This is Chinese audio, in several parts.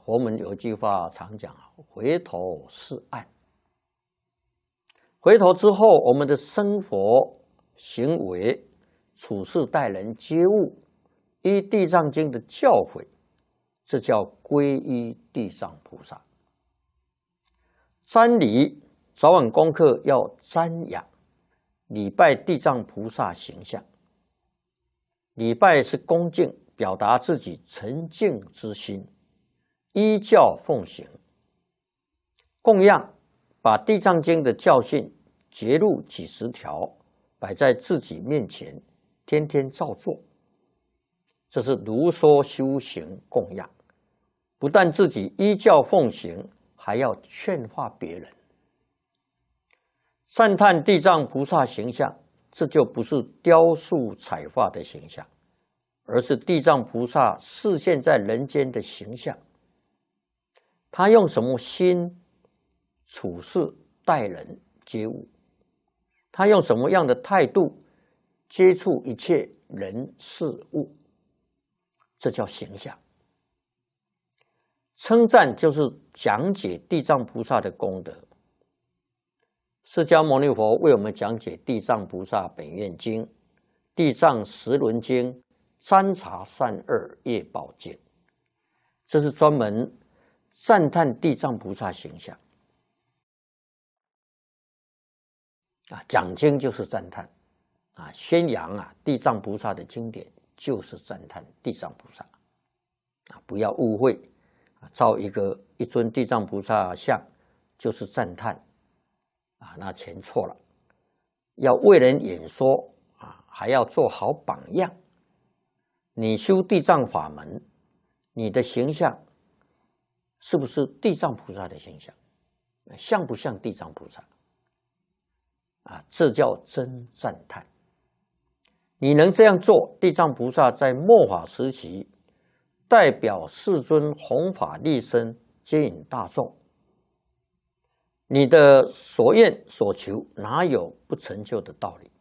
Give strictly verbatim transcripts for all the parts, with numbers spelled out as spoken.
佛门有一句话常讲：回头是岸。回头之后，我们的生活、行为、处事、待人接物，依地藏经的教诲，这叫皈依地藏菩萨。瞻礼早晚功课要瞻仰，礼拜地藏菩萨形象。礼拜是恭敬，表达自己诚敬之心，依教奉行。供养，把地藏经的教训节录几十条，摆在自己面前，天天照做。这是如说修行供养，不但自己依教奉行，还要劝化别人。赞叹地藏菩萨形象，这就不是雕塑彩画的形象，而是地藏菩萨示现在人间的形象。他用什么心处事待人接物？他用什么样的态度接触一切人事物？这叫形象。称赞就是讲解地藏菩萨的功德。释迦牟尼佛为我们讲解《地藏菩萨本愿经》、《地藏十轮经》、《三茶善二业宝经》，这是专门赞叹地藏菩萨形象。啊，讲经就是赞叹，啊，宣扬啊地藏菩萨的经典就是赞叹地藏菩萨，啊，不要误会，啊，造一个一尊地藏菩萨像就是赞叹，啊，那全错了。要为人演说啊，还要做好榜样。你修地藏法门，你的形象是不是地藏菩萨的形象？像不像地藏菩萨？啊，这叫真赞叹。你能这样做，地藏菩萨在末法时期代表世尊弘法利生，接引大众。你的所愿所求，哪有不成就的道理？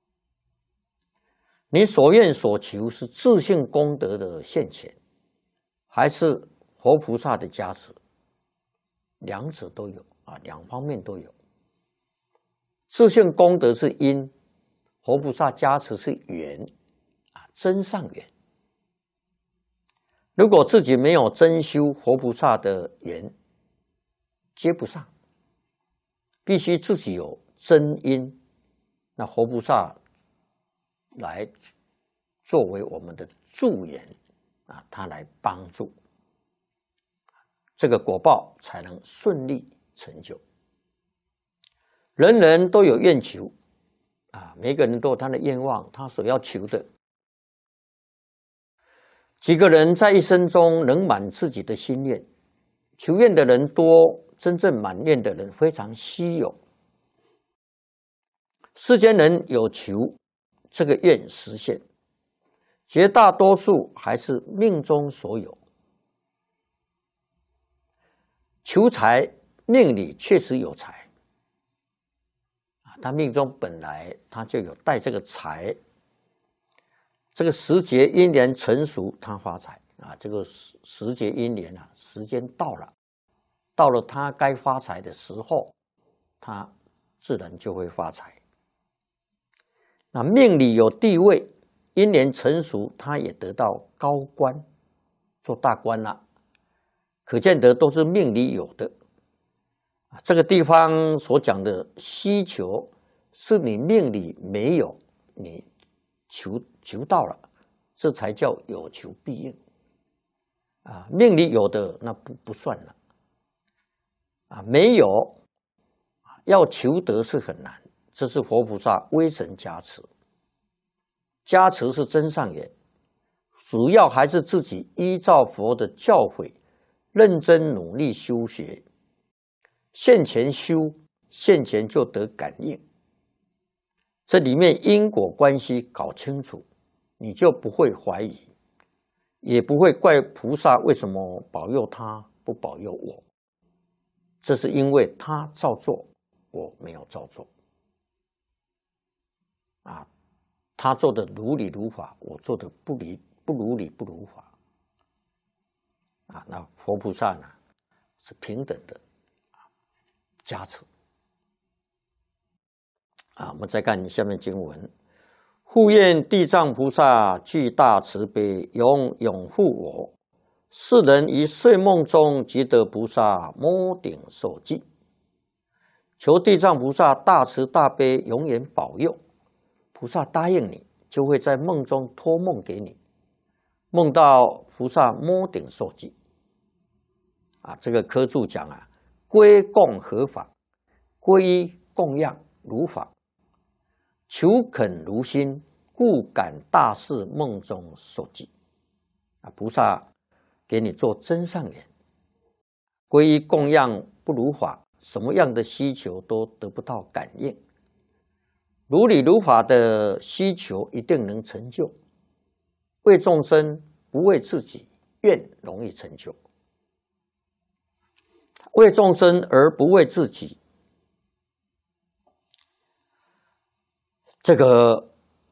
你所愿所求是自性功德的现前，还是佛菩萨的加持？两者都有啊，两方面都有。自性功德是因，佛菩萨加持是缘，啊，真上缘。如果自己没有真修佛菩萨的缘，接不上，必须自己有真因，那佛菩萨来作为我们的助缘啊，他来帮助，这个果报才能顺利成就。人人都有愿求啊，每个人都有他的愿望，他所要求的。几个人在一生中能满自己的心愿，求愿的人多，真正满愿的人非常稀有。世间人有求，这个愿实现，绝大多数还是命中所有。求财，命里确实有财。他命中本来他就有带这个财，这个时节因缘成熟，他发财啊。这个时时节因缘啊，时间到了，到了他该发财的时候，他自然就会发财。那命里有地位，因缘成熟，他也得到高官，做大官了，可见得都是命里有的。这个地方所讲的需求，是你命里没有，你求求到了，这才叫有求必应。啊，命里有的那不不算了。啊，没有，要求得是很难，这是佛菩萨威神加持。加持是真上缘，主要还是自己依照佛的教诲，认真努力修学。现前修，现前就得感应。这里面因果关系搞清楚，你就不会怀疑，也不会怪菩萨为什么保佑他不保佑我。这是因为他照做，我没有照做。啊，他做的如理如法，我做的不理不如理不如法。啊， 啊，那佛菩萨呢是平等的加持啊。我们再看下面经文：复愿地藏菩萨具大慈悲，永永护我。世人于睡梦中即得菩萨摸顶受记。求地藏菩萨大慈大悲，永远保佑。菩萨答应你，就会在梦中托梦给你，梦到菩萨摸顶受记。啊，这个科注讲啊，归供合法，皈依供养如法，求恳如心，故感大事梦中受记。啊，菩萨给你做真上缘，皈依供养不如法。什么样的需求都得不到感应，如理如法的需求一定能成就。为众生不为自己，愿容易成就；为众生而不为自己，这个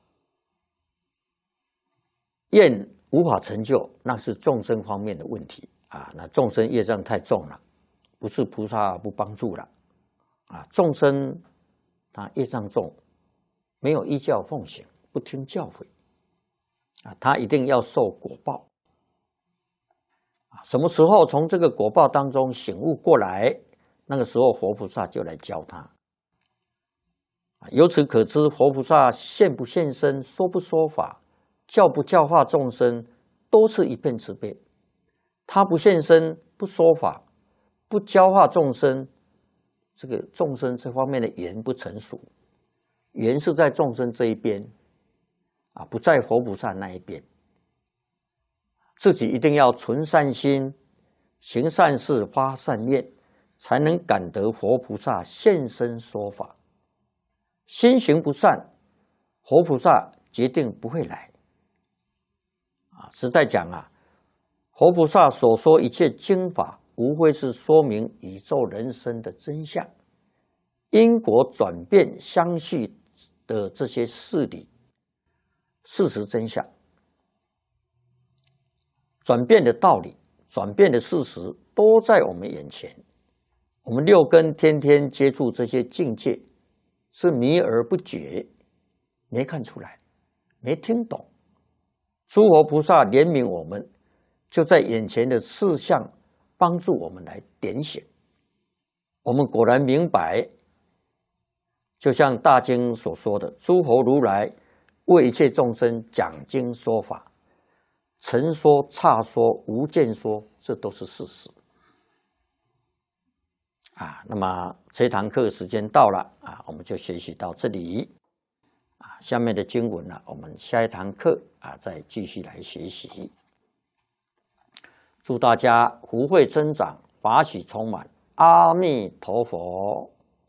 愿无法成就，那是众生方面的问题啊。那众生业障太重了。不是菩萨不帮助了，啊，众生他业障重，没有依教奉行，不听教诲，啊，他一定要受果报，啊，什么时候从这个果报当中醒悟过来，那个时候佛菩萨就来教他，啊，由此可知，佛菩萨现不现身，说不说法，教不教化众生，都是一片慈悲。他不现身，不说法，不教化众生，这个众生这方面的缘不成熟，缘是在众生这一边，啊，不在佛菩萨那一边。自己一定要存善心，行善事，发善愿，才能感得佛菩萨现身说法。心行不善，佛菩萨决定不会来。啊，实在讲啊，佛菩萨所说一切经法，无非是说明宇宙人生的真相，因果转变相续的这些事理、事实真相，转变的道理、转变的事实都在我们眼前。我们六根天天接触这些境界，是迷而不觉，没看出来，没听懂。诸佛菩萨怜悯我们，就在眼前的事项帮助我们来点醒。我们果然明白，就像大经所说的，诸佛如来为一切众生讲经说法，曾说、差说、无间说，这都是事实。啊，那么这堂课时间到了啊，我们就学习到这里。啊，下面的经文呢，我们下一堂课啊再继续来学习。祝大家福慧增长，法喜充满。阿弥陀佛。